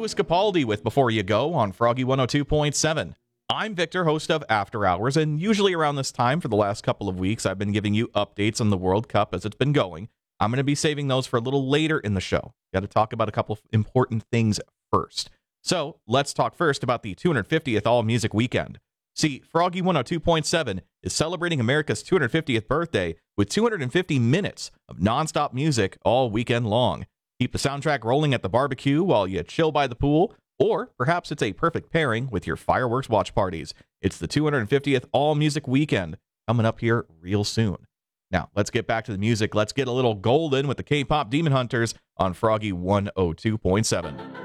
Louis Capaldi with Before You Go on Froggy 102.7. I'm Victor, host of After Hours, and usually around this time for the last couple of weeks, I've been giving you updates on the World Cup as it's been going. I'm going to be saving those for a little later in the show. Got to talk about a couple of important things first. So let's talk first about the 250th All Music Weekend. See, Froggy 102.7 is celebrating America's 250th birthday with 250 minutes of nonstop music all weekend long. Keep the soundtrack rolling at the barbecue while you chill by the pool, or perhaps it's a perfect pairing with your fireworks watch parties. It's the 250th All Music Weekend coming up here real soon. Now, let's get back to the music. Let's get a little golden with the K-pop Demon Hunters on Froggy 102.7.